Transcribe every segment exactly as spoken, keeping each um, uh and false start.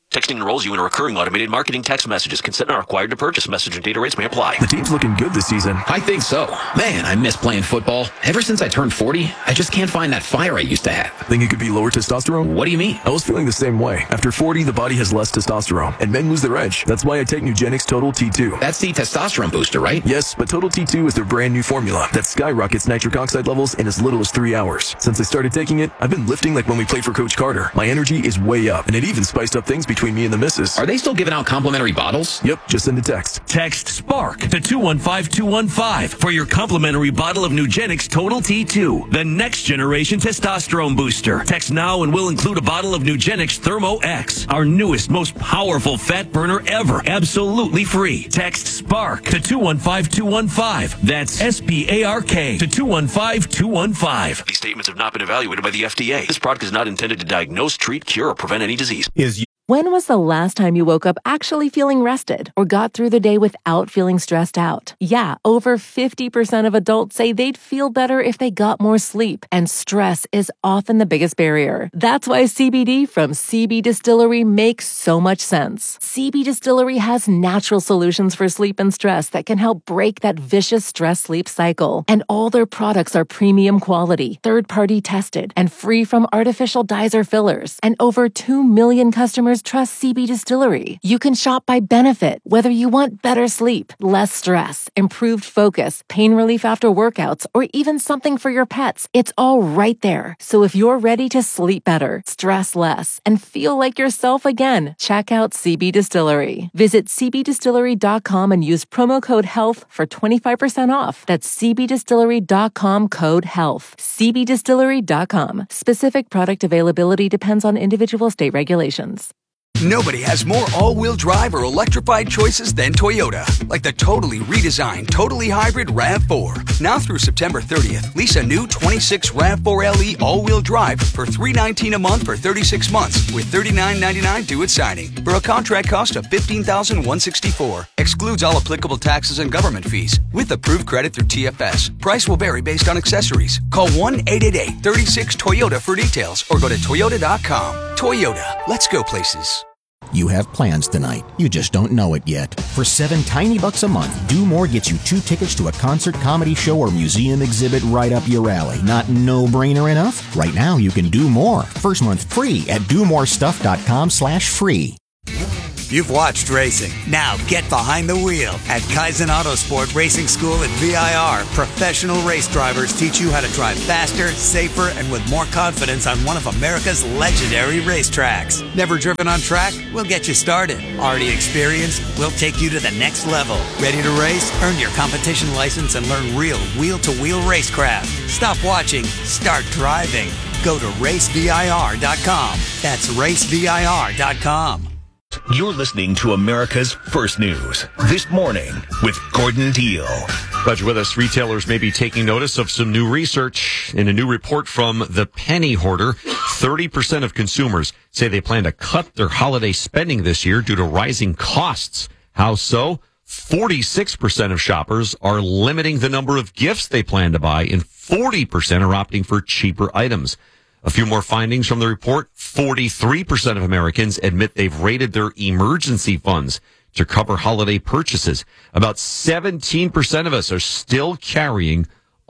Texting enrolls you in a recurring automated marketing text messages. Consent not required to purchase. Message and data rates may apply. The team's looking good this season. I think so. Man, I miss playing football. Ever since I turned forty, I just can't find that fire I used to have. Think it could be lower testosterone? What do you mean? I was feeling the same way. After forty, the body has less testosterone, and men lose their edge. That's why I take Nugenix Total T two. That's the testosterone booster, right? Yes, but Total T two is their brand new formula that skyrockets nitric oxide levels in as little as three hours. Since I started taking it, I've been lifting like when we played for Coach Carter. My energy is way up, and it even spiced up things between me and the missus. Are they still giving out complimentary bottles? Yep, just send a text. Text SPARK to two one five two one five for your complimentary bottle of Nugenix Total T two, the next generation testosterone booster. Text now and we'll include a bottle of Nugenix Thermo X, our newest, most powerful fat burner ever, absolutely free. Text SPARK to two one five two one five. That's S P A R K to two one five two one five. These statements have not been evaluated by the F D A. This product is not intended to diagnose, treat, cure, or prevent any disease. Is When was the last time you woke up actually feeling rested or got through the day without feeling stressed out? Yeah, over fifty percent of adults say they'd feel better if they got more sleep, and stress is often the biggest barrier. That's why C B D from C B Distillery makes so much sense. C B Distillery has natural solutions for sleep and stress that can help break that vicious stress-sleep cycle. And all their products are premium quality, third-party tested, and free from artificial dyes or fillers. And over two million customers trust C B Distillery. You can shop by benefit, whether you want better sleep, less stress, improved focus, pain relief after workouts, or even something for your pets. It's all right there. So if you're ready to sleep better, stress less, and feel like yourself again, check out C B Distillery. Visit c b distillery dot com and use promo code HEALTH for twenty-five percent off. That's c b distillery dot com code HEALTH. c b distillery dot com. Specific product availability depends on individual state regulations. Nobody has more all-wheel drive or electrified choices than Toyota. Like the totally redesigned, totally hybrid RAV four. Now through September thirtieth, lease a new twenty-six RAV four L E all-wheel drive for three hundred nineteen dollars a month for thirty-six months with thirty-nine ninety-nine due at signing for a contract cost of fifteen thousand one hundred sixty-four dollars. Excludes all applicable taxes and government fees. With approved credit through T F S. Price will vary based on accessories. Call one eight eight eight, three six, Toyota for details or go to toyota dot com. Toyota. Let's go places. You have plans tonight. You just don't know it yet. For seven tiny bucks a month, Do More gets you two tickets to a concert, comedy show, or museum exhibit right up your alley. Not no-brainer enough? Right now, you can do more. First month free at do more stuff dot com slash free. You've watched racing. Now get behind the wheel. At Kaizen Autosport Racing School at V I R, professional race drivers teach you how to drive faster, safer, and with more confidence on one of America's legendary racetracks. Never driven on track? We'll get you started. Already experienced? We'll take you to the next level. Ready to race? Earn your competition license and learn real wheel-to-wheel racecraft. Stop watching. Start driving. Go to race v i r dot com. That's race v i r dot com. You're listening to America's First News This Morning with Gordon Deal. Glad you're with us. Retailers may be taking notice of some new research. In a new report from the Penny Hoarder, thirty percent of consumers say they plan to cut their holiday spending this year due to rising costs. How so? forty-six percent of shoppers are limiting the number of gifts they plan to buy, and forty percent are opting for cheaper items. A few more findings from the report. forty-three percent of Americans admit they've raided their emergency funds to cover holiday purchases. About seventeen percent of us are still carrying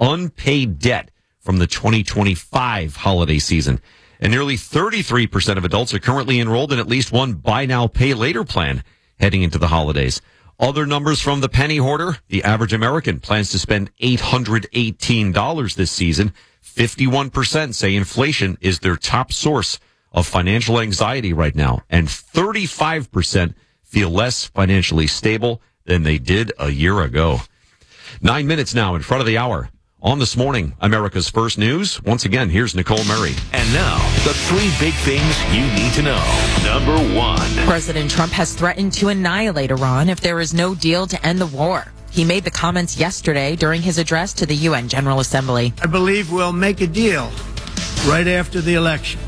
unpaid debt from the twenty twenty-five holiday season. And nearly thirty-three percent of adults are currently enrolled in at least one buy now, pay later plan heading into the holidays. Other numbers from the Penny Hoarder. The average American plans to spend eight hundred eighteen dollars this season. fifty-one percent say inflation is their top source of financial anxiety right now, and thirty-five percent feel less financially stable than they did a year ago. Nine minutes now in front of the hour. On This Morning, America's First News. Once again, here's Nicole Murray. And now, the three big things you need to know. Number one. President Trump has threatened to annihilate Iran if there is no deal to end the war. He made the comments yesterday during his address to the U N General Assembly. I believe we'll make a deal right after the election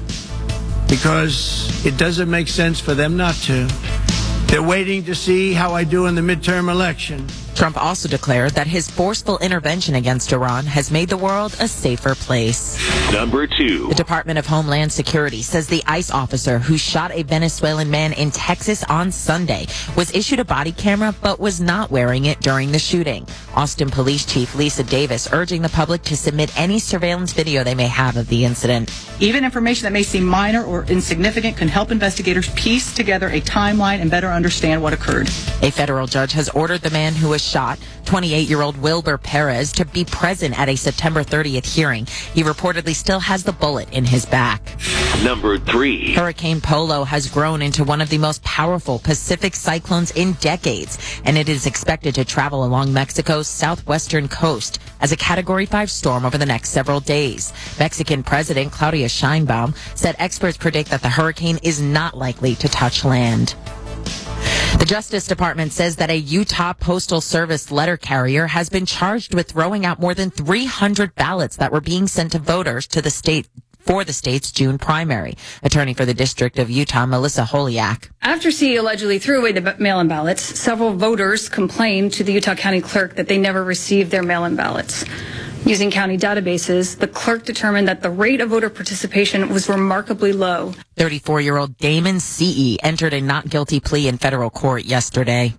because it doesn't make sense for them not to. They're waiting to see how I do in the midterm election. Trump also declared that his forceful intervention against Iran has made the world a safer place. Number two. The Department of Homeland Security says the ICE officer who shot a Venezuelan man in Texas on Sunday was issued a body camera but was not wearing it during the shooting. Austin Police Chief Lisa Davis urging the public to submit any surveillance video they may have of the incident. Even information that may seem minor or insignificant can help investigators piece together a timeline and better understand what occurred. A federal judge has ordered the man who was shot, twenty-eight-year-old Wilber Perez, to be present at a September thirtieth hearing. He reportedly still has the bullet in his back. Number three. Hurricane Polo has grown into one of the most powerful Pacific cyclones in decades, and it is expected to travel along Mexico's southwestern coast as a Category five storm over the next several days. Mexican President Claudia Sheinbaum said experts predict that the hurricane is not likely to touch land. The Justice Department says that a Utah Postal Service letter carrier has been charged with throwing out more than three hundred ballots that were being sent to voters to the state for the state's June primary. Attorney for the District of Utah, Melissa Holiak. After C allegedly threw away the mail-in ballots, several voters complained to the Utah County Clerk that they never received their mail-in ballots. Using county databases, the clerk determined that the rate of voter participation was remarkably low. thirty-four-year-old Damon C E entered a not guilty plea in federal court yesterday.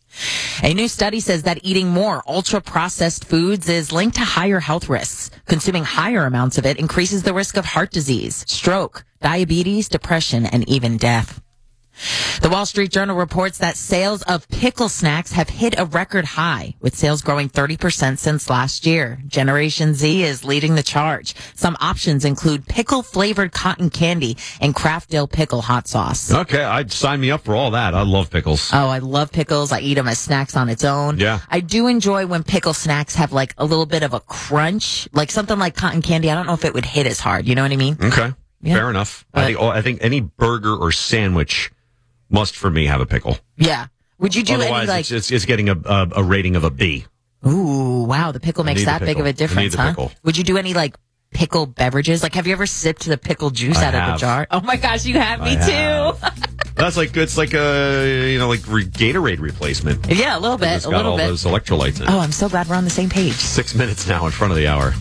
A new study says that eating more ultra-processed foods is linked to higher health risks. Consuming higher amounts of it increases the risk of heart disease, stroke, diabetes, depression, and even death. The Wall Street Journal reports that sales of pickle snacks have hit a record high, with sales growing thirty percent since last year. Generation Z is leading the charge. Some options include pickle-flavored cotton candy and Kraft Dill pickle hot sauce. Okay, I'd sign me up for all that. I love pickles. Oh, I love pickles. I eat them as snacks on its own. Yeah. I do enjoy when pickle snacks have like a little bit of a crunch, like something like cotton candy. I don't know if it would hit as hard. You know what I mean? Okay, Yeah. fair enough. But- I think. Oh, I think any burger or sandwich must, for me, have a pickle. Yeah. Would you do Otherwise, any like? it's, it's, it's getting a, a a rating of a B. Ooh, wow! The pickle I makes need the that big pickle. of I a need difference, the huh? pickle. Would you do any like pickle beverages? Like, have you ever sipped the pickle juice I out of have. the jar? Oh my gosh, you have me I too. have. That's like it's like a you know like re- Gatorade replacement. Yeah, a little bit, It's a got little all bit. those electrolytes in it. Oh, I'm so glad we're on the same page. Six minutes now in front of the hour.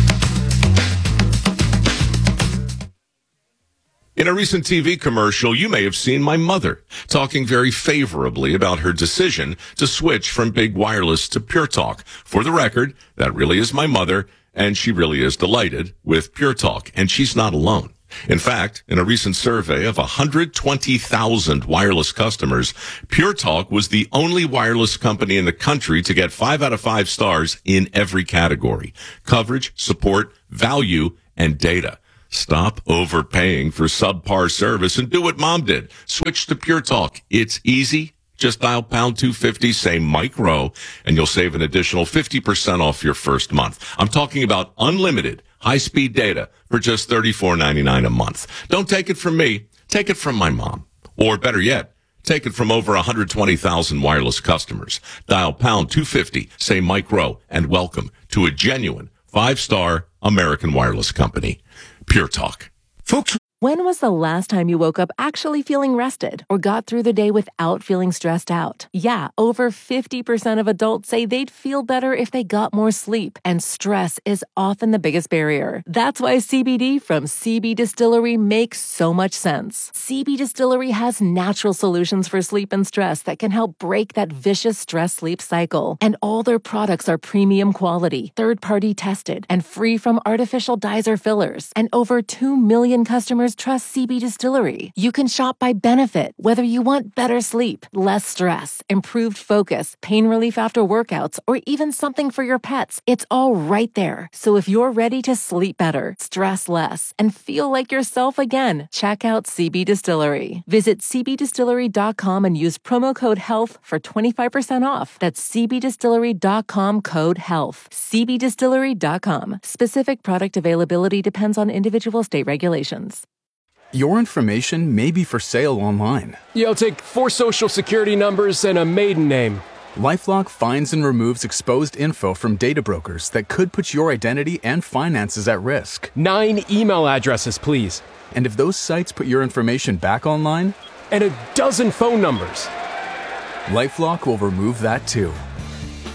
In a recent T V commercial, you may have seen my mother talking very favorably about her decision to switch from big wireless to Pure Talk. For the record, that really is my mother, and she really is delighted with Pure Talk, and she's not alone. In fact, in a recent survey of one hundred twenty thousand wireless customers, Pure Talk was the only wireless company in the country to get five out of five stars in every category: coverage, support, value, and data. Stop overpaying for subpar service and do what Mom did. Switch to Pure Talk. It's easy. Just dial pound two fifty, say Mike Rowe, and you'll save an additional fifty percent off your first month. I'm talking about unlimited high-speed data for just thirty-four ninety-nine a month. Don't take it from me. Take it from my mom. Or better yet, take it from over one hundred twenty thousand wireless customers. Dial pound two fifty, say Mike Rowe, and welcome to a genuine five-star American wireless company. Pure Talk. Folks, When was the last time you woke up actually feeling rested or got through the day without feeling stressed out? Yeah, over fifty percent of adults say they'd feel better if they got more sleep, and stress is often the biggest barrier. That's why C B D from C B Distillery makes so much sense. C B Distillery has natural solutions for sleep and stress that can help break that vicious stress-sleep cycle. And all their products are premium quality, third-party tested, and free from artificial dyes or fillers. And over two million customers trust C B Distillery. You can shop by benefit, whether you want better sleep, less stress, improved focus, pain relief after workouts, or even something for your pets. It's all right there. So if you're ready to sleep better, stress less, and feel like yourself again, check out C B Distillery. Visit c b distillery dot com and use promo code HEALTH for twenty-five percent off. That's c b distillery dot com code HEALTH. c b distillery dot com. Specific product availability depends on individual state regulations. Your information may be for sale online. Yeah, I'll take four social security numbers and a maiden name. LifeLock finds and removes exposed info from data brokers that could put your identity and finances at risk. Nine email addresses, please. And if those sites put your information back online? And a dozen phone numbers. LifeLock will remove that too.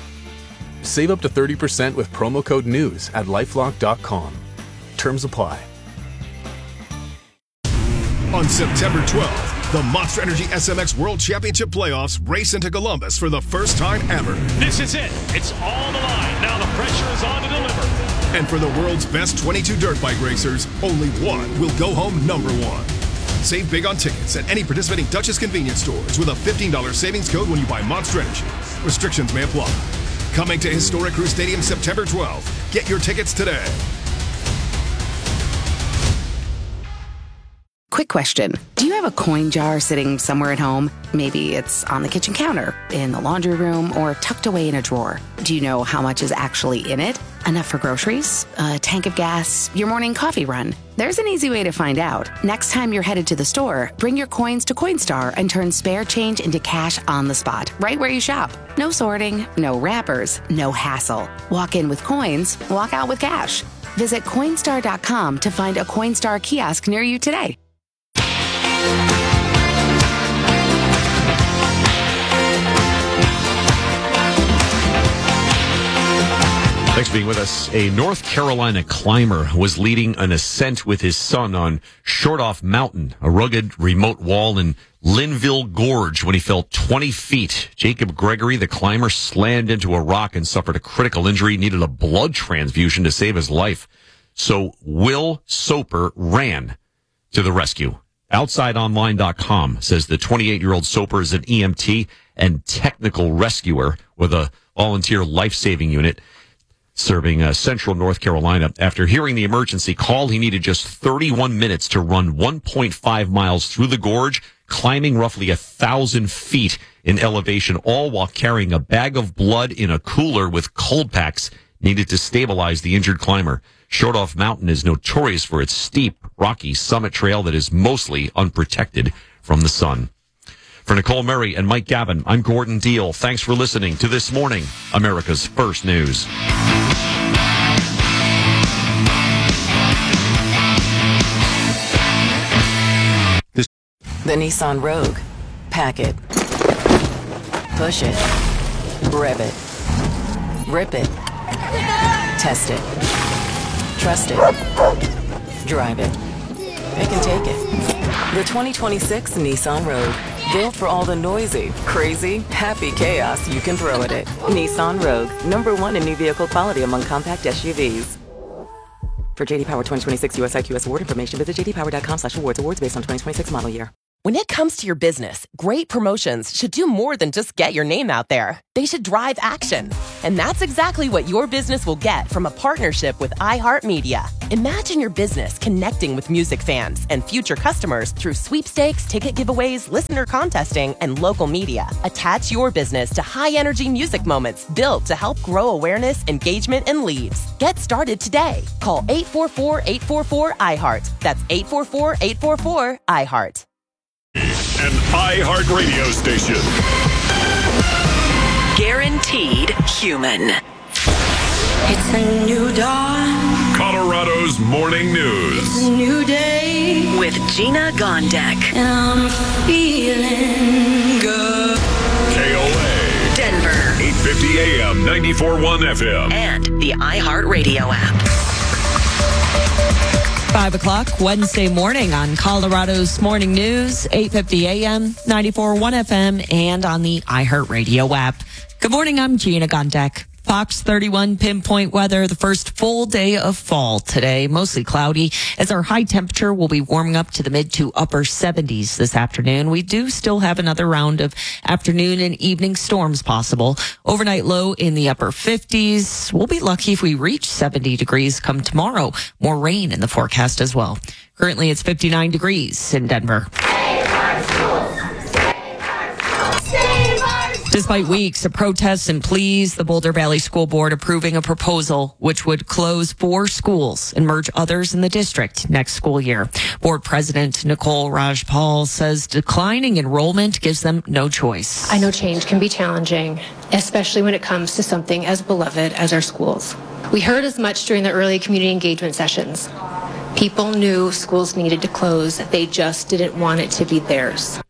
Save up to thirty percent with promo code NEWS at lifelock dot com. Terms apply. On September twelfth, the Monster Energy S M X World Championship Playoffs race into Columbus for the first time ever. This is it. It's all the line. Now the pressure is on to deliver. And for the world's best twenty-two dirt bike racers, only one will go home number one. Save big on tickets at any participating Duchess convenience stores with a fifteen dollars savings code when you buy Monster Energy. Restrictions may apply. Coming to historic Crew Stadium September twelfth. Get your tickets today. Quick question. Do you have a coin jar sitting somewhere at home? Maybe it's on the kitchen counter, in the laundry room, or tucked away in a drawer. Do you know how much is actually in it? Enough for groceries? A tank of gas? Your morning coffee run? There's an easy way to find out. Next time you're headed to the store, bring your coins to Coinstar and turn spare change into cash on the spot, right where you shop. No sorting, no wrappers, no hassle. Walk in with coins, walk out with cash. Visit Coinstar dot com to find a Coinstar kiosk near you today. Thanks for being with us. A North Carolina climber was leading an ascent with his son on Shortoff Mountain, a rugged remote wall in Linville Gorge, when he fell twenty feet. Jacob Gregory, the climber, slammed into a rock and suffered a critical injury, needed a blood transfusion to save his life. So Will Soper ran to the rescue. outside online dot com says the twenty-eight-year-old Soper is an E M T and technical rescuer with a volunteer life-saving unit serving uh, central North Carolina. After hearing the emergency call, he needed just thirty-one minutes to run one point five miles through the gorge, climbing roughly a thousand feet in elevation, all while carrying a bag of blood in a cooler with cold packs needed to stabilize the injured climber. Shortoff Mountain is notorious for its steep, rocky summit trail that is mostly unprotected from the sun. For Nicole Murray and Mike Gavin, I'm Gordon Deal. Thanks for listening to This Morning, America's First News. The Nissan Rogue. Pack it. Push it. Rev it. Rip it. Test it. Trust it. Drive it. Pick and take it. The twenty twenty-six Nissan Rogue. Built for all the noisy, crazy, happy chaos you can throw at it. Nissan Rogue. Number one in new vehicle quality among compact S U Vs. For J D Power twenty twenty-six U S I Q S award information, visit j d power dot com slash awards. Awards based on twenty twenty-six model year. When it comes to your business, great promotions should do more than just get your name out there. They should drive action. And that's exactly what your business will get from a partnership with iHeartMedia. Imagine your business connecting with music fans and future customers through sweepstakes, ticket giveaways, listener contesting, and local media. Attach your business to high-energy music moments built to help grow awareness, engagement, and leads. Get started today. Call eight four four, eight four four, I heart. That's eight four four, eight four four, I heart. An iHeart radio station. Guaranteed human. It's a new dawn. Colorado's morning news. It's a new day. With Gina Gondek. And I'm feeling good. K O A. Denver. eight fifty A M, ninety-four point one F M. And the iHeartRadio app. Five o'clock Wednesday morning on Colorado's Morning News, eight fifty A M, ninety-four point one F M, and on the iHeartRadio app. Good morning, I'm Gina Gondek. Fox thirty-one pinpoint weather, the first full day of fall today. Mostly cloudy as our high temperature will be warming up to the mid to upper seventies this afternoon. We do still have another round of afternoon and evening storms possible. Overnight low in the upper fifties. We'll be lucky if we reach seventy degrees come tomorrow. More rain in the forecast as well. Currently it's fifty-nine degrees in Denver. Despite weeks of protests and pleas, the Boulder Valley School Board approving a proposal which would close four schools and merge others in the district next school year. Board President Nicole Rajpal says declining enrollment gives them no choice. I know change can be challenging, especially when it comes to something as beloved as our schools. We heard as much during the early community engagement sessions. People knew schools needed to close. They just didn't want it to be theirs.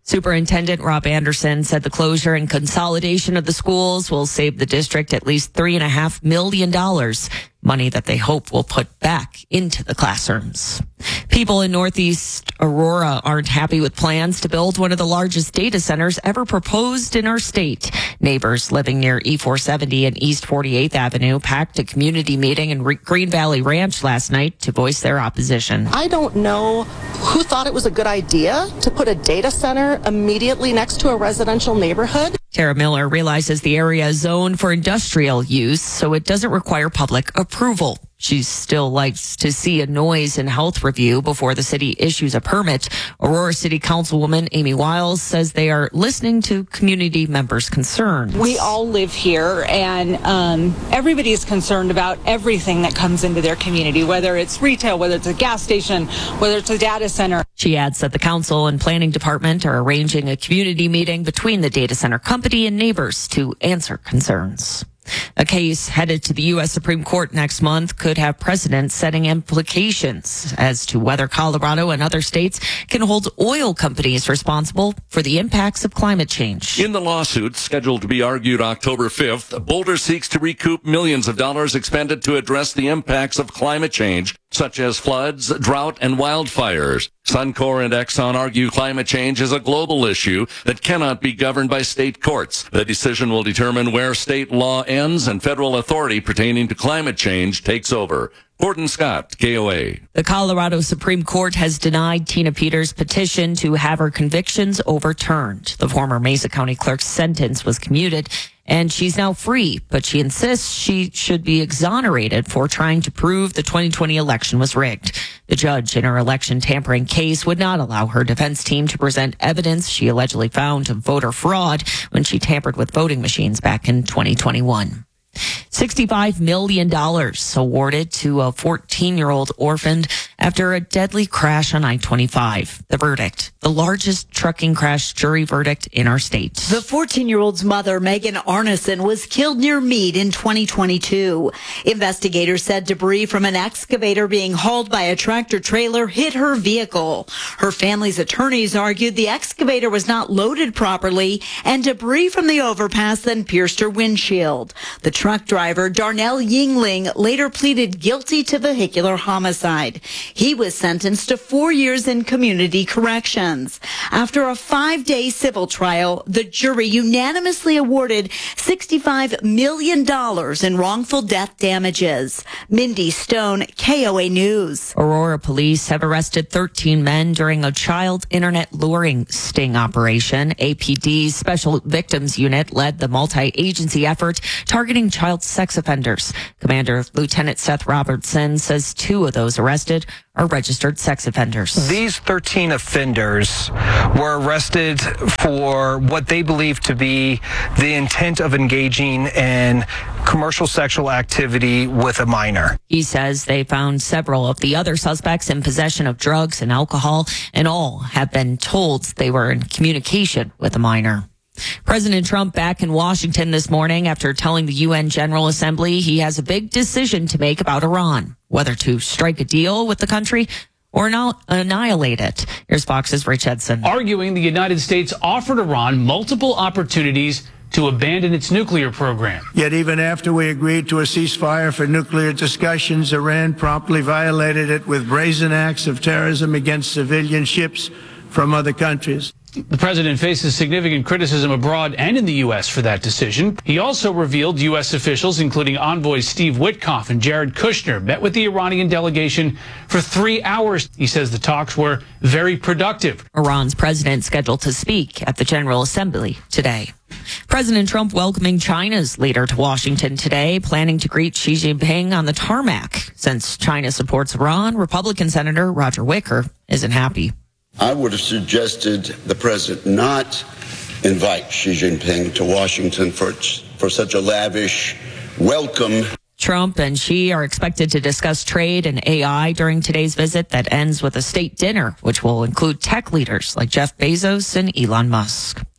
Superintendent Rob Anderson said the closure and consolidation of the schools will save the district at least three and a half million dollars, money that they hope will put back into the classrooms. People in Northeast Aurora aren't happy with plans to build one of the largest data centers ever proposed in our state. Neighbors living near E four seventy and East forty-eighth Avenue packed a community meeting in Re- Green Valley Ranch last night to voice their opposition. I don't know who thought it was a good idea to put a data center immediately next to a residential neighborhood. Tara Miller realizes the area is zoned for industrial use, so it doesn't require public approval. She still likes to see a noise and health review before the city issues a permit. Aurora City Councilwoman Amy Wiles says they are listening to community members' concerns. We all live here, and um, everybody is concerned about everything that comes into their community, whether it's retail, whether it's a gas station, whether it's a data center. She adds that the council and planning department are arranging a community meeting between the data center company and neighbors to answer concerns. A case headed to the U S Supreme Court next month could have precedent-setting implications as to whether Colorado and other states can hold oil companies responsible for the impacts of climate change. In the lawsuit, scheduled to be argued October fifth, Boulder seeks to recoup millions of dollars expended to address the impacts of climate change, such as floods, drought, and wildfires. Suncor and Exxon argue climate change is a global issue that cannot be governed by state courts. The decision will determine where state law ends and federal authority pertaining to climate change takes over. Gordon Scott, K O A. The Colorado Supreme Court has denied Tina Peters' petition to have her convictions overturned. The former Mesa County clerk's sentence was commuted, and she's now free, but she insists she should be exonerated for trying to prove the twenty twenty election was rigged. The judge in her election tampering case would not allow her defense team to present evidence she allegedly found of voter fraud when she tampered with voting machines back in twenty twenty-one. sixty-five million dollars awarded to a fourteen-year-old orphaned after a deadly crash on I twenty-five. The verdict, the largest trucking crash jury verdict in our state. The fourteen-year-old's mother, Megan Arneson, was killed near Meade in twenty twenty-two. Investigators said debris from an excavator being hauled by a tractor trailer hit her vehicle. Her family's attorneys argued the excavator was not loaded properly and debris from the overpass then pierced her windshield. The truck driver, Darnell Yingling, later pleaded guilty to vehicular homicide. He was sentenced to four years in community corrections. After a five-day civil trial, the jury unanimously awarded sixty-five million dollars in wrongful death damages. Mindy Stone, K O A News. Aurora police have arrested thirteen men during a child internet luring sting operation. A P D's Special Victims Unit led the multi-agency effort targeting child sex offenders. Commander Lieutenant Seth Robertson says two of those arrested are registered sex offenders. These thirteen offenders were arrested for what they believe to be the intent of engaging in commercial sexual activity with a minor. He says they found several of the other suspects in possession of drugs and alcohol, and all have been told they were in communication with a minor. President Trump back in Washington this morning after telling the U N General Assembly he has a big decision to make about Iran, whether to strike a deal with the country or not annihilate it. Here's Fox's Rich Edson. Arguing the United States offered Iran multiple opportunities to abandon its nuclear program. Yet even after we agreed to a ceasefire for nuclear discussions, Iran promptly violated it with brazen acts of terrorism against civilian ships from other countries. The president faces significant criticism abroad and in the U S for that decision. He also revealed U S officials, including envoys Steve Witkoff and Jared Kushner, met with the Iranian delegation for three hours. He says the talks were very productive. Iran's president scheduled to speak at the General Assembly today. President Trump welcoming China's leader to Washington today, planning to greet Xi Jinping on the tarmac. Since China supports Iran, Republican Senator Roger Wicker isn't happy. I would have suggested the president not invite Xi Jinping to Washington for, for such a lavish welcome. Trump and Xi are expected to discuss trade and A I during today's visit that ends with a state dinner, which will include tech leaders like Jeff Bezos and Elon Musk.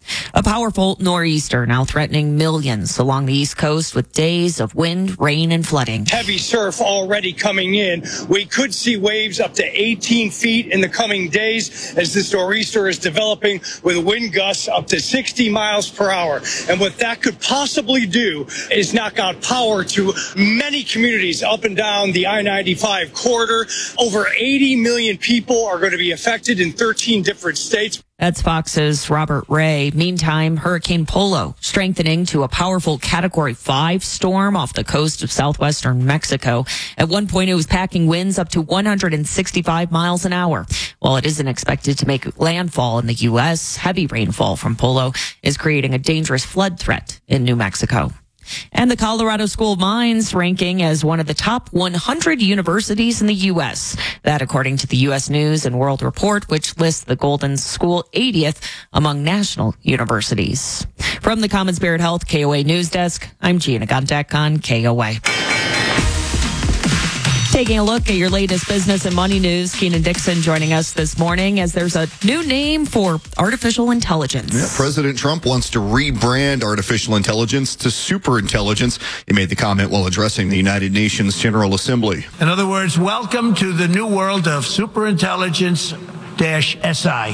A powerful nor'easter now threatening millions along the East Coast with days of wind, rain, and flooding. Heavy surf already coming in. We could see waves up to eighteen feet in the coming days as this nor'easter is developing with wind gusts up to sixty miles per hour. And what that could possibly do is knock out power to many communities up and down the I ninety-five corridor. Over eighty million people are going to be affected in thirteen different states. That's Fox's Robert Ray. Meantime, Hurricane Polo strengthening to a powerful Category five storm off the coast of southwestern Mexico. At one point, it was packing winds up to one hundred sixty-five miles an hour. While it isn't expected to make landfall in the U S, heavy rainfall from Polo is creating a dangerous flood threat in New Mexico. And the Colorado School of Mines ranking as one of the top one hundred universities in the U S. That according to the U S News and World Report, which lists the Golden School eightieth among national universities. From the Common Spirit Health K O A News Desk, I'm Gina Gondek on K O A. Taking a look at your latest business and money news, Keenan Dixon joining us this morning as there's a new name for artificial intelligence. Yeah, President Trump wants to rebrand artificial intelligence to superintelligence. He made the comment while addressing the United Nations General Assembly. In other words, welcome to the new world of superintelligence dash S I.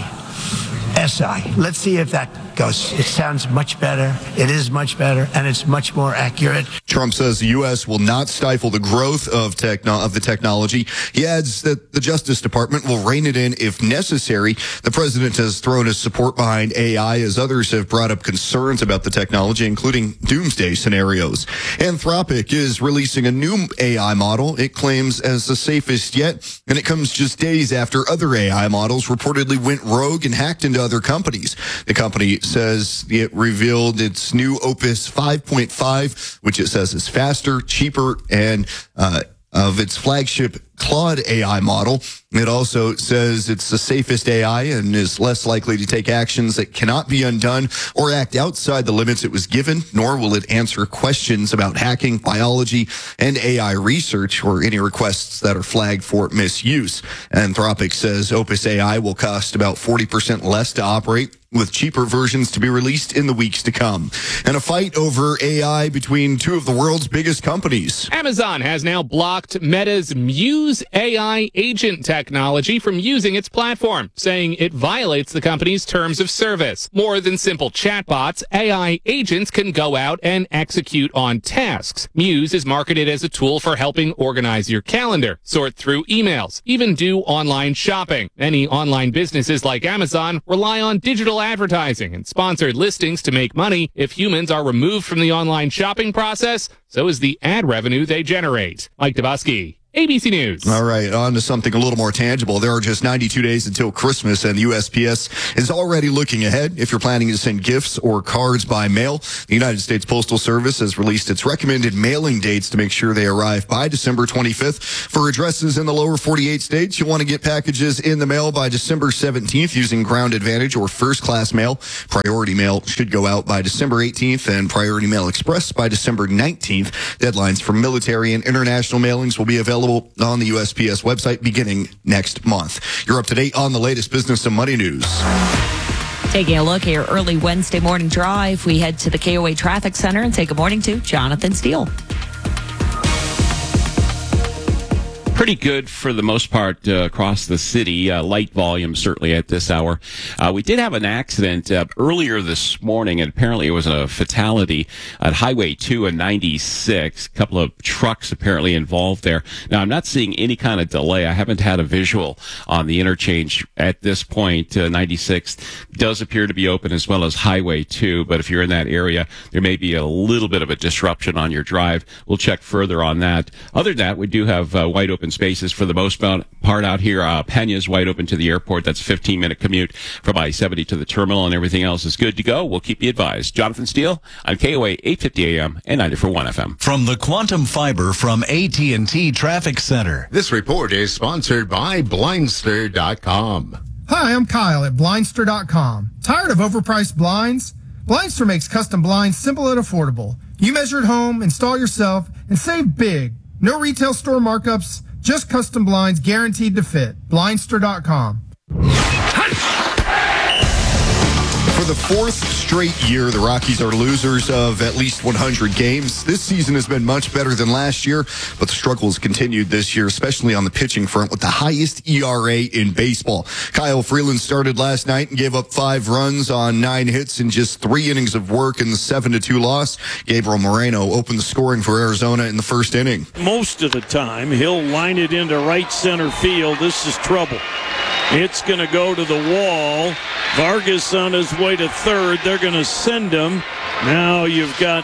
S I. Let's see if that goes. It sounds much better. It is much better, and it's much more accurate. Trump says the U S will not stifle the growth of techno- of the technology. He adds that the Justice Department will rein it in if necessary. The president has thrown his support behind A I as others have brought up concerns about the technology, including doomsday scenarios. Anthropic is releasing a new A I model it claims as the safest yet, and it comes just days after other A I models reportedly went rogue and hacked into other companies. The company says it revealed its new Opus five point five, which it says is faster, cheaper, and uh, of its flagship Claude A I model. It also says it's the safest A I and is less likely to take actions that cannot be undone or act outside the limits it was given, nor will it answer questions about hacking, biology, and A I research or any requests that are flagged for misuse. Anthropic says Opus A I will cost about forty percent less to operate, with cheaper versions to be released in the weeks to come. And a fight over A I between two of the world's biggest companies. Amazon has now blocked Meta's Muse A I agent technology from using its platform, saying it violates the company's terms of service. More than simple chatbots, A I agents can go out and execute on tasks. Muse is marketed as a tool for helping organize your calendar, sort through emails, even do online shopping. Many online businesses like Amazon rely on digital advertising and sponsored listings to make money. If humans are removed from the online shopping process, so is the ad revenue they generate. Mike Dabowski, A B C News. All right, on to something a little more tangible. There are just ninety-two days until Christmas, and the U S P S is already looking ahead. If you're planning to send gifts or cards by mail, the United States Postal Service has released its recommended mailing dates to make sure they arrive by December twenty-fifth. For addresses in the lower forty-eight states, you'll want to get packages in the mail by December seventeenth using Ground Advantage or First Class Mail. Priority Mail should go out by December eighteenth, and Priority Mail Express by December nineteenth. Deadlines for military and international mailings will be available on the U S P S website beginning next month. You're up to date on the latest business and money news. Taking a look at your early Wednesday morning drive, we head to the K O A Traffic Center and say good morning to Jonathan Steele. Pretty good for the most part uh, across the city. Uh, light volume certainly at this hour. Uh, we did have an accident uh, earlier this morning, and apparently it was a fatality at Highway two and ninety-six. A couple of trucks apparently involved there. Now, I'm not seeing any kind of delay. I haven't had a visual on the interchange at this point. Uh, ninety-six does appear to be open as well as Highway two, but if you're in that area, there may be a little bit of a disruption on your drive. We'll check further on that. Other than that, we do have uh, wide open spaces for the most part out here. Uh, Pena's wide open to the airport. That's a fifteen minute commute from I seventy to the terminal, and everything else is good to go. We'll keep you advised. Jonathan Steele on K O A eight fifty A M and ninety-four point one F M. From the Quantum Fiber from A T and T Traffic Center. This report is sponsored by Blindster dot com. Hi, I'm Kyle at Blindster dot com. Tired of overpriced blinds? Blindster makes custom blinds simple and affordable. You measure at home, install yourself, and save big. No retail store markups, just custom blinds guaranteed to fit. Blindster dot com. For the fourth straight year, the Rockies are losers of at least one hundred games. This season has been much better than last year, but the struggle has continued this year, especially on the pitching front with the highest E R A in baseball. Kyle Freeland started last night and gave up five runs on nine hits in just three innings of work in the seven to two loss. Gabriel Moreno opened the scoring for Arizona in the first inning. Most of the time, he'll line it into right center field. This is trouble. It's going to go to the wall. Vargas on his way to third. They're going to send him. Now you've got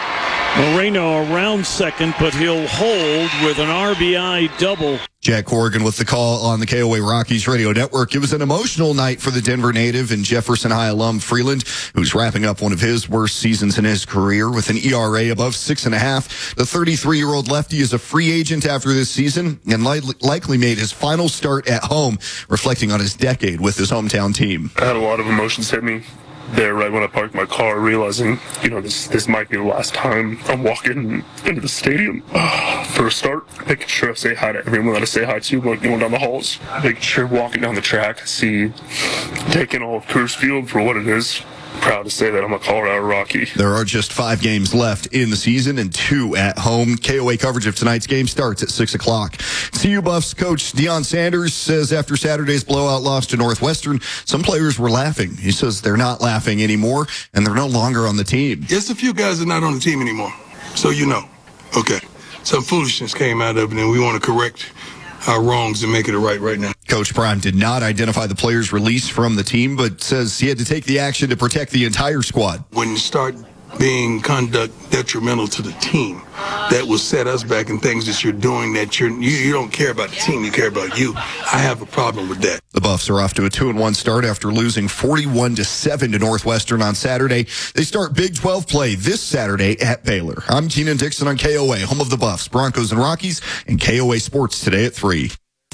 Moreno around second, but he'll hold with an R B I double. Jack Corrigan with the call on the K O A Rockies radio network. It was an emotional night for the Denver native and Jefferson High alum Freeland, who's wrapping up one of his worst seasons in his career with an E R A above six and a half. The thirty-three-year-old lefty is a free agent after this season and li- likely made his final start at home, reflecting on his decade with his hometown team. I had a lot of emotions hit me there right when I parked my car, realizing, you know, this this might be the last time I'm walking into the stadium. Uh, for a start, making sure I say hi to everyone that I say hi to, like going down the halls, making sure walking down the track, see, taking all of Coors Field for what it is. Proud to say that I'm a Colorado Rocky. There are just five games left in the season and two at home. K O A coverage of tonight's game starts at six o'clock. C U Buffs coach Deion Sanders says after Saturday's blowout loss to Northwestern, some players were laughing. He says they're not laughing anymore, and they're no longer on the team. Yes, a few guys are not on the team anymore, so you know. Okay, some foolishness came out of it, and we want to correct our wrongs and make it right right now. Coach Prime did not identify the player's release from the team, but says he had to take the action to protect the entire squad. When you start being conduct detrimental to the team, that will set us back in things that you're doing that you're, you you don't care about the team, you care about you. I have a problem with that. The Buffs are off to a two and one start after losing forty-one to seven to Northwestern on Saturday. They start Big twelve play this Saturday at Baylor. I'm Keenan Dixon on K O A, home of the Buffs, Broncos, and Rockies, and K O A Sports today at three.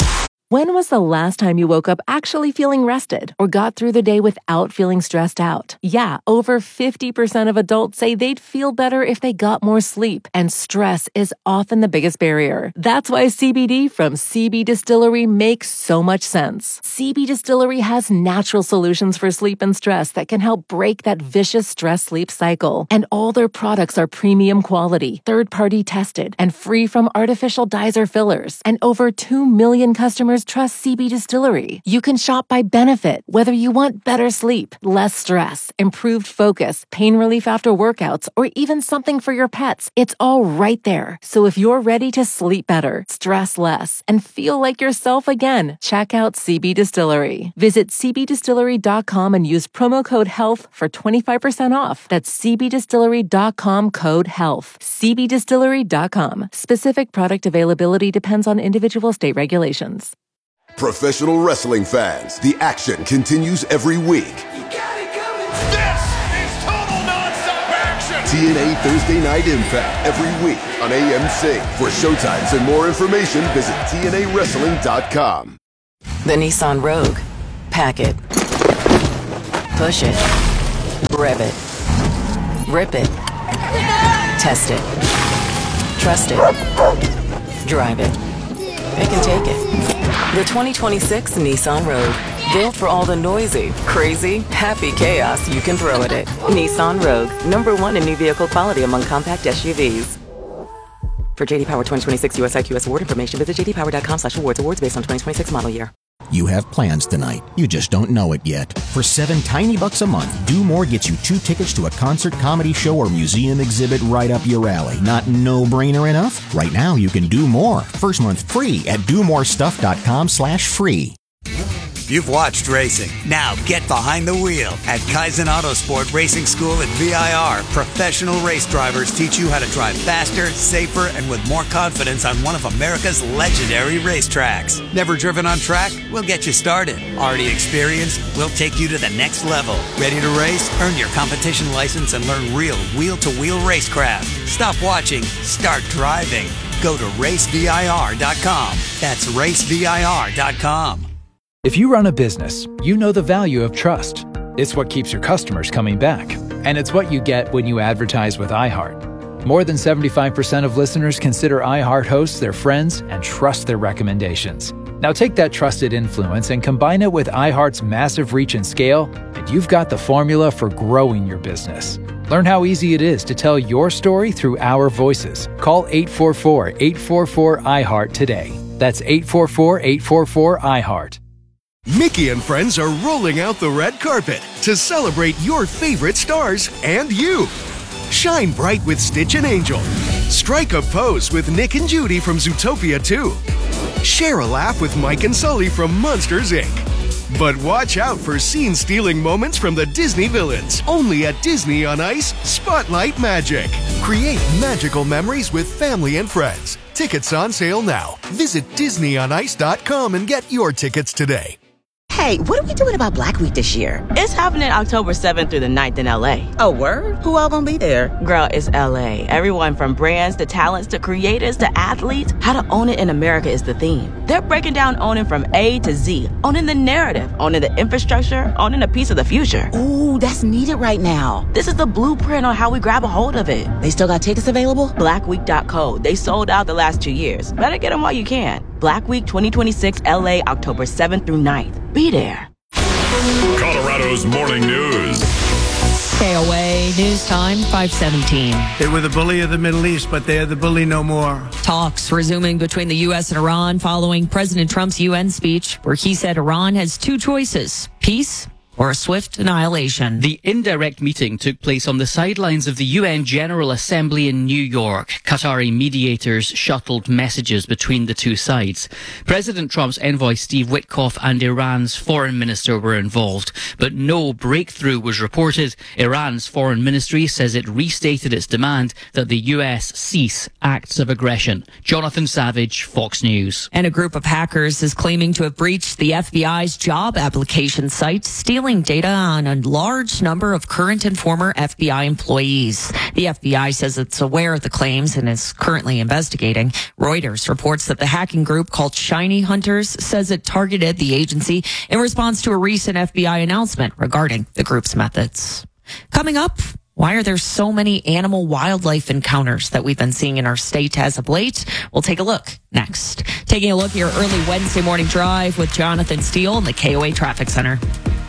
When was the last time you woke up actually feeling rested or got through the day without feeling stressed out? Yeah, over fifty percent of adults say they'd feel better if they got more sleep, and stress is often the biggest barrier. That's why C B D from C B Distillery makes so much sense. C B Distillery has natural solutions for sleep and stress that can help break that vicious stress-sleep cycle. And all their products are premium quality, third-party tested, and free from artificial dyes or fillers. And over two million customers trust C B Distillery. You can shop by benefit, whether you want better sleep, less stress, improved focus, pain relief after workouts, or even something for your pets. It's all right there. So if you're ready to sleep better, stress less, and feel like yourself again, check out C B Distillery. Visit c b distillery dot com and use promo code HEALTH for twenty-five percent off. That's c b distillery dot com code HEALTH. c b distillery dot com. Specific product availability depends on individual state regulations. Professional wrestling fans, the action continues every week. This is total nonstop action. T N A Thursday Night Impact every week on A M C. For showtimes and more information, visit T N A wrestling dot com. The Nissan Rogue. Pack it. Push it. Rev it. Rip it. Test it. Trust it. Drive it. It can take it. The twenty twenty-six Nissan Rogue. Built for all the noisy, crazy, happy chaos you can throw at it. Nissan Rogue. Number one in new vehicle quality among compact S U Vs. For J D Power twenty twenty-six U S I Q S award information, visit j d power dot com slash awards. Awards based on twenty twenty-six model year. You have plans tonight. You just don't know it yet. For seven tiny bucks a month, Do More gets you two tickets to a concert, comedy show, or museum exhibit right up your alley. Not no-brainer enough? Right now, you can do more. First month free at do more stuff dot com slash free. You've watched racing. Now get behind the wheel. At Kaizen Autosport Racing School at V I R, professional race drivers teach you how to drive faster, safer, and with more confidence on one of America's legendary racetracks. Never driven on track? We'll get you started. Already experienced? We'll take you to the next level. Ready to race? Earn your competition license and learn real wheel-to-wheel racecraft. Stop watching. Start driving. Go to race v i r dot com. That's race v i r dot com. If you run a business, you know the value of trust. It's what keeps your customers coming back. And it's what you get when you advertise with iHeart. More than seventy-five percent of listeners consider iHeart hosts their friends and trust their recommendations. Now take that trusted influence and combine it with iHeart's massive reach and scale, and you've got the formula for growing your business. Learn how easy it is to tell your story through our voices. Call eight four four, eight four four, I heart today. That's eight four four, eight four four, I heart. Mickey and friends are rolling out the red carpet to celebrate your favorite stars and you. Shine bright with Stitch and Angel. Strike a pose with Nick and Judy from Zootopia two. Share a laugh with Mike and Sully from Monsters, Incorporated. But watch out for scene-stealing moments from the Disney villains. Only at Disney on Ice Spotlight Magic. Create magical memories with family and friends. Tickets on sale now. Visit Disney on Ice dot com and get your tickets today. Hey, what are we doing about Black Week this year? It's happening October seventh through the ninth in L A. Oh, word? Who all gonna be there? Girl, it's L A. Everyone from brands to talents to creators to athletes. How to own it in America is the theme. They're breaking down owning from A to Z. Owning the narrative, owning the infrastructure, owning a piece of the future. Ooh, that's needed right now. This is the blueprint on how we grab a hold of it. They still got tickets available? black week dot co. They sold out the last two years. Better get them while you can. Black Week twenty twenty-six L A, October seventh through ninth. Be there. Colorado's Morning News. K O A News Time, five seventeen. They were the bully of the Middle East, but they're the bully no more. Talks resuming between the U S and Iran following President Trump's U N speech, where he said Iran has two choices: peace or a swift annihilation. The indirect meeting took place on the sidelines of the U N General Assembly in New York. Qatari mediators shuttled messages between the two sides. President Trump's envoy Steve Witkoff and Iran's foreign minister were involved, but no breakthrough was reported. Iran's foreign ministry says it restated its demand that the U S cease acts of aggression. Jonathan Savage, Fox News. And a group of hackers is claiming to have breached the F B I's job application site, stealing data on a large number of current and former F B I employees. The F B I says it's aware of the claims and is currently investigating. Reuters reports that the hacking group called Shiny Hunters says it targeted the agency in response to a recent F B I announcement regarding the group's methods. Coming up, why are there so many animal wildlife encounters that we've been seeing in our state as of late? We'll take a look next. Taking a look at your early Wednesday morning drive with Jonathan Steele in the K O A Traffic Center.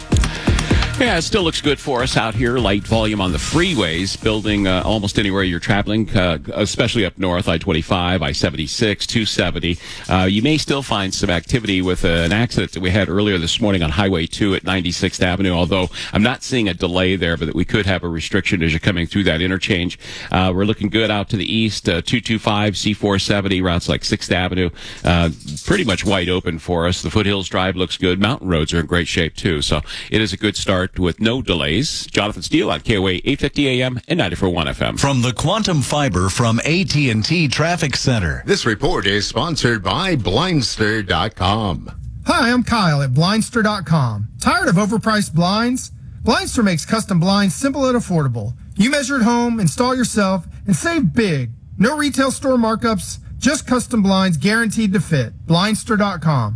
Yeah, it still looks good for us out here. Light volume on the freeways, building uh, almost anywhere you're traveling, uh, especially up north, I twenty-five, I seventy-six, two seventy. Uh, you may still find some activity with uh, an accident that we had earlier this morning on Highway two at ninety-sixth Avenue, although I'm not seeing a delay there, but we could have a restriction as you're coming through that interchange. Uh, we're looking good out to the east, uh, two twenty-five, C four seventy, routes like sixth Avenue, uh, pretty much wide open for us. The Foothills Drive looks good. Mountain roads are in great shape, too, so it is a good start with no delays. Jonathan Steele on K O A eight fifty A M and ninety-four point one F M. From the Quantum Fiber from A T and T Traffic Center. This report is sponsored by Blindster dot com. Hi, I'm Kyle at Blindster dot com. Tired of overpriced blinds? Blindster makes custom blinds simple and affordable. You measure at home, install yourself, and save big. No retail store markups, just custom blinds guaranteed to fit. Blindster dot com.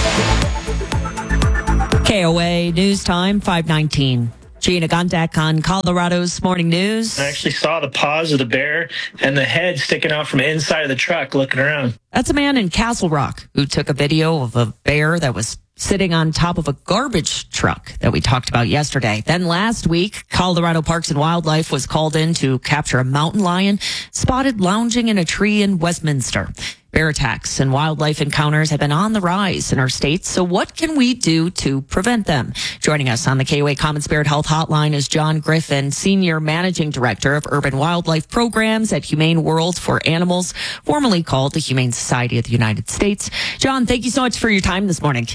K O A News Time, five nineteen. Gina Gondek on Colorado's Morning News. I actually saw the paws of the bear and the head sticking out from inside of the truck looking around. That's a man in Castle Rock who took a video of a bear that was sitting on top of a garbage truck that we talked about yesterday. Then last week, Colorado Parks and Wildlife was called in to capture a mountain lion spotted lounging in a tree in Westminster. Bear attacks and wildlife encounters have been on the rise in our state, so what can we do to prevent them? Joining us on the K O A Common Spirit Health Hotline is John Griffin, Senior Managing Director of Urban Wildlife Programs at Humane World for Animals, formerly called the Humane Society of the United States. John, thank you so much for your time this morning.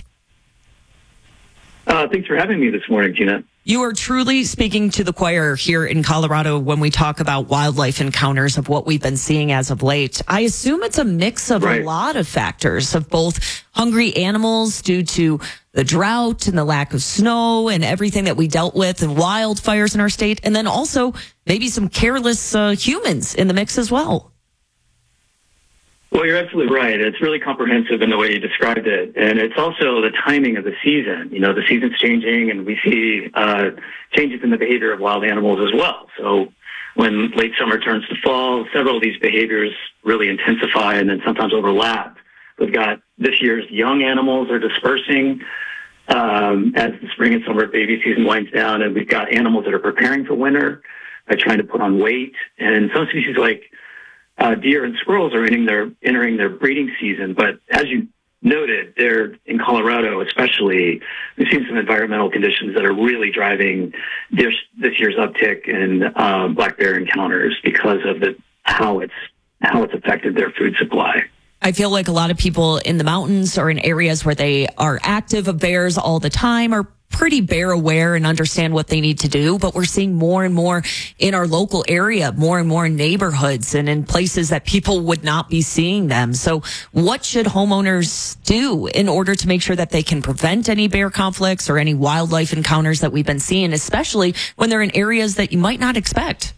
Uh, thanks for having me this morning, Gina. You are truly speaking to the choir here in Colorado when we talk about wildlife encounters of what we've been seeing as of late. I assume it's a mix of right. a lot of factors of both hungry animals due to the drought and the lack of snow and everything that we dealt with and wildfires in our state, and then also maybe some careless uh, humans in the mix as well. Well, you're absolutely right. It's really comprehensive in the way you described it. And it's also the timing of the season. You know, the season's changing and we see uh, changes in the behavior of wild animals as well. So when late summer turns to fall, several of these behaviors really intensify and then sometimes overlap We've got this year's young animals are dispersing um, as the spring and summer baby season winds down, and we've got animals that are preparing for winter by trying to put on weight. And some species like uh, deer and squirrels are entering their, entering their breeding season. But as you noted, there in Colorado especially, we've seen some environmental conditions that are really driving this, this year's uptick in uh, black bear encounters because of the how it's how it's affected their food supply. I feel like a lot of people in the mountains or in areas where they are active of bears all the time are pretty bear aware and understand what they need to do. But we're seeing more and more in our local area, more and more in neighborhoods and in places that people would not be seeing them. So what should homeowners do in order to make sure that they can prevent any bear conflicts or any wildlife encounters that we've been seeing, especially when they're in areas that you might not expect?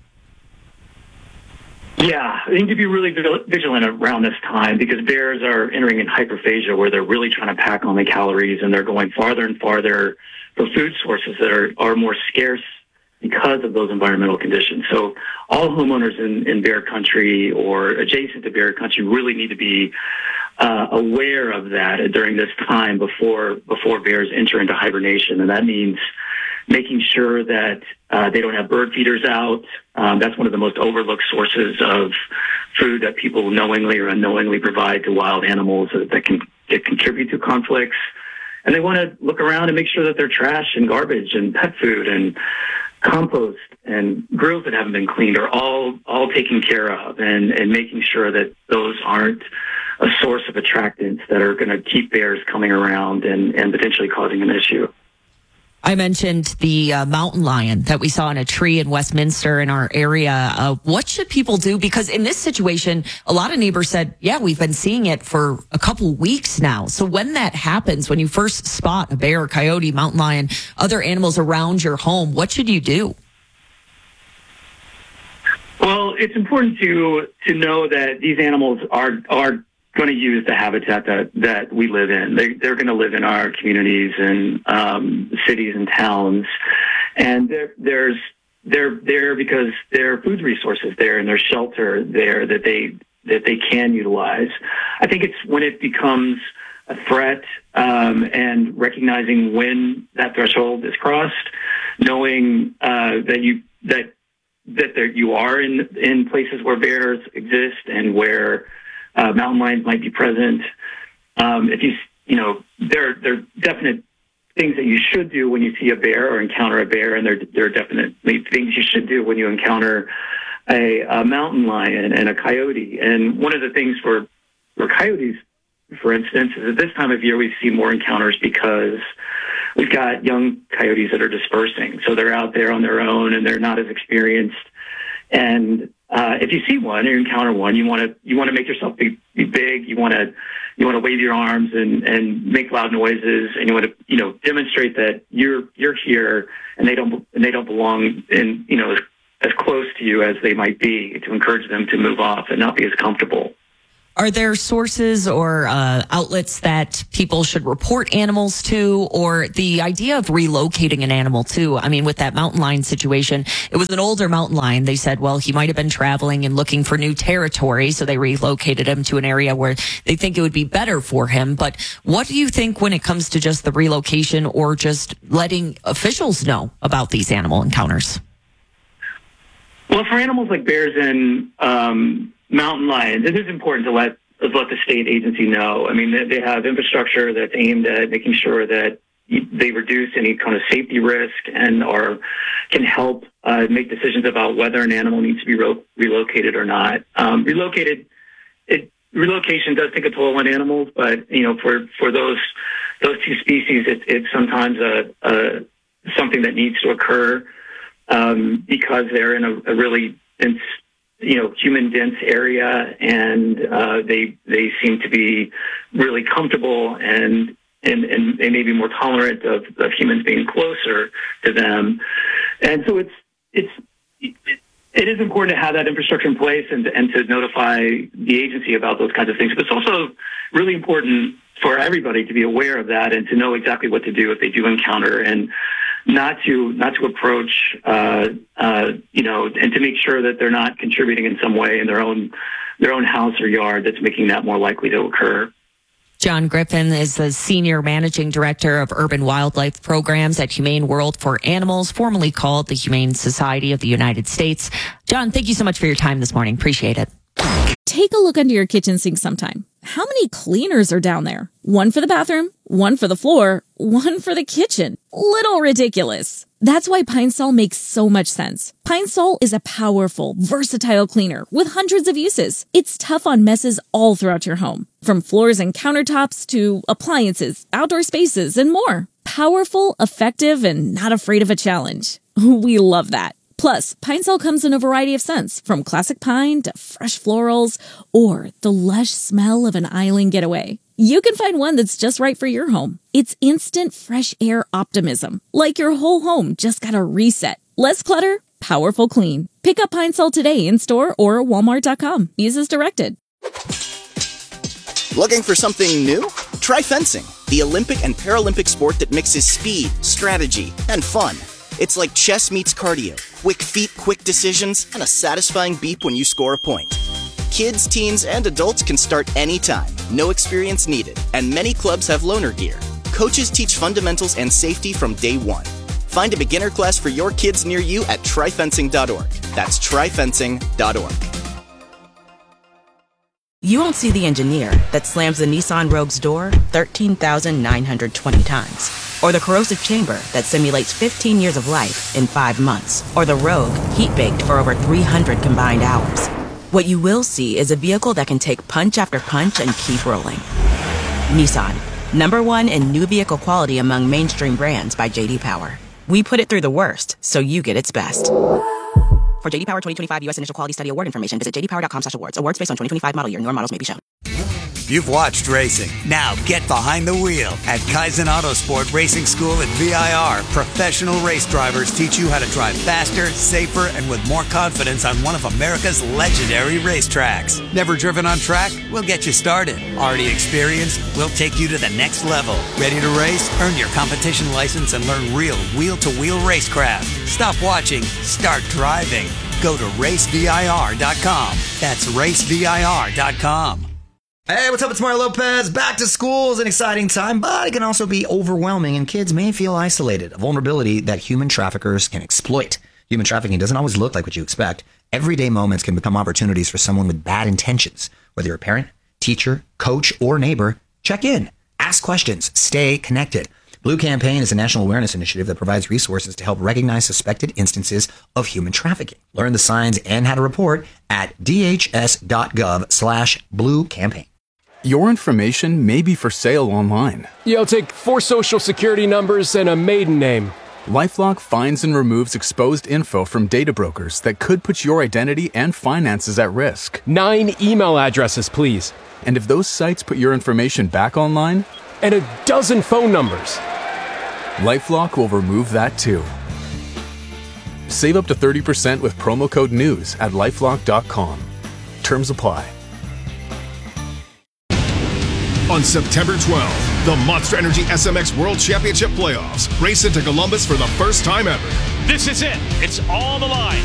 Yeah, I think to be really vigilant around this time because bears are entering in hyperphagia where they're really trying to pack on the calories and they're going farther and farther for food sources that are, are more scarce because of those environmental conditions. So all homeowners in, in bear country or adjacent to bear country really need to be uh, aware of that during this time before before bears enter into hibernation. And that means making sure that uh, they don't have bird feeders out. Um, that's one of the most overlooked sources of food that people knowingly or unknowingly provide to wild animals that, that can that contribute to conflicts. And they want to look around and make sure that their trash and garbage and pet food and compost and grills that haven't been cleaned are all all taken care of, and, and making sure that those aren't a source of attractants that are going to keep bears coming around and, and potentially causing an issue. I mentioned the uh, mountain lion that we saw in a tree in Westminster in our area. Uh, what should people do? Because in this situation, a lot of neighbors said, yeah, we've been seeing it for a couple weeks now. So when that happens, when you first spot a bear, coyote, mountain lion, other animals around your home, what should you do? Well, it's important to to know that these animals are are going to use the habitat that, that we live in. They, they're going to live in our communities and um, cities and towns, and there, there's they're there because there are food resources there and there's shelter there that they that they can utilize. I think it's when it becomes a threat um, and recognizing when that threshold is crossed, knowing uh, that you that that there, you are in in places where bears exist and where Uh, mountain lions might be present. Um, if you, you know, there, there are definite things that you should do when you see a bear or encounter a bear, and there, there are definitely things you should do when you encounter a, a mountain lion and a coyote. And one of the things for, for coyotes, for instance, is at this time of year we see more encounters because we've got young coyotes that are dispersing. So they're out there on their own and they're not as experienced. And uh, if you see one or you encounter one, you want to you want to make yourself be, be big. You want to you want to wave your arms and, and make loud noises, and you want to you know demonstrate that you're you're here and they don't and they don't belong in you know as, as close to you as they might be, to encourage them to move off and not be as comfortable. Are there sources or uh, outlets that people should report animals to, or the idea of relocating an animal too? I mean, with that mountain lion situation, it was an older mountain lion. They said, well, he might have been traveling and looking for new territory, so they relocated him to an area where they think it would be better for him. But what do you think when it comes to just the relocation or just letting officials know about these animal encounters? Well, for animals like bears and um, mountain lions, it is important to let let the state agency know. I mean, they, they have infrastructure that's aimed at making sure that they reduce any kind of safety risk and or can help uh, make decisions about whether an animal needs to be re- relocated or not. Um, relocated, it, relocation does take a toll on animals, but you know, for, for those those two species, it, it's sometimes a, a something that needs to occur um, because they're in a, a really dense, you know, human dense area, and uh, they they seem to be really comfortable and and, and they may be more tolerant of, of humans being closer to them. And so it's it's it, it is important to have that infrastructure in place and and to notify the agency about those kinds of things. But it's also really important for everybody to be aware of that and to know exactly what to do if they do encounter, and not to not to approach, uh, uh, you know, and to make sure that they're not contributing in some way in their own their own house or yard that's making that more likely to occur. John Griffin is the Senior Managing Director of Urban Wildlife Programs at Humane World for Animals, formerly called the Humane Society of the United States. John, thank you so much for your time this morning. Appreciate it. Take a look under your kitchen sink sometime. How many cleaners are down there? One for the bathroom, one for the floor, one for the kitchen. Little ridiculous. That's why Pine Sol makes so much sense. Pine Sol is a powerful, versatile cleaner with hundreds of uses. It's tough on messes all throughout your home, from floors and countertops to appliances, outdoor spaces, and more. Powerful, effective, and not afraid of a challenge. We love that. Plus, Pine Sol comes in a variety of scents, from classic pine to fresh florals or the lush smell of an island getaway. You can find one that's just right for your home. It's instant fresh air optimism, like your whole home just got a reset. Less clutter, powerful clean. Pick up Pine Sol today in store or walmart dot com. Use as directed. Looking for something new? Try fencing, the Olympic and Paralympic sport that mixes speed, strategy, and fun. It's like chess meets cardio. Quick feet, quick decisions, and a satisfying beep when you score a point. Kids, teens, and adults can start anytime. No experience needed. And many clubs have loaner gear. Coaches teach fundamentals and safety from day one. Find a beginner class for your kids near you at try fencing dot org. That's try fencing dot org. You won't see the engineer that slams the Nissan Rogue's door thirteen thousand nine hundred twenty times. Or the corrosive chamber that simulates fifteen years of life in five months. Or the Rogue heat-baked for over three hundred combined hours. What you will see is a vehicle that can take punch after punch and keep rolling. Nissan, number one in new vehicle quality among mainstream brands by J D Power. We put it through the worst, so you get its best. For J D Power twenty twenty-five U S Initial Quality Study Award information, visit j d power dot com slash awards. Awards based on twenty twenty-five model year. Newer models may be shown. You've watched racing. Now get behind the wheel at Kaizen Autosport Racing School at V I R. Professional race drivers teach you how to drive faster, safer, and with more confidence on one of America's legendary racetracks. Never driven on track? We'll get you started. Already experienced? We'll take you to the next level. Ready to race? Earn your competition license and learn real wheel-to-wheel racecraft. Stop watching. Start driving. Go to race v i r dot com. That's race v i r dot com. Hey, what's up? It's Mario Lopez. Back to school is an exciting time, but it can also be overwhelming, and kids may feel isolated, a vulnerability that human traffickers can exploit. Human trafficking doesn't always look like what you expect. Everyday moments can become opportunities for someone with bad intentions. Whether you're a parent, teacher, coach, or neighbor, check in, ask questions, stay connected. Blue Campaign is a national awareness initiative that provides resources to help recognize suspected instances of human trafficking. Learn the signs and how to report at d h s dot gov slash blue campaign. Your information may be for sale online. Yeah, I'll take four social security numbers and a maiden name. LifeLock finds and removes exposed info from data brokers that could put your identity and finances at risk. Nine email addresses, please. And if those sites put your information back online? And a dozen phone numbers. LifeLock will remove that too. Save up to thirty percent with promo code NEWS at lifelock dot com. Terms apply. On September twelfth, the Monster Energy S M X World Championship Playoffs race into Columbus for the first time ever. This is it. It's all on the line.